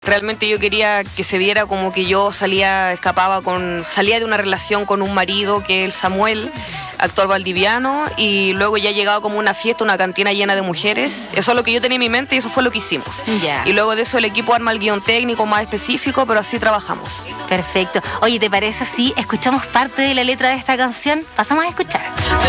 Realmente yo quería que se viera como que yo salía de una relación con un marido que es el Samuel, actor valdiviano, y luego ya llegado como una fiesta, una cantina llena de mujeres. Eso es lo que yo tenía en mi mente y eso fue lo que hicimos. Ya. Y luego de eso el equipo arma el guión técnico más específico, pero así trabajamos. Perfecto. Oye, ¿te parece si escuchamos parte de la letra de esta canción? Pasamos a escuchar.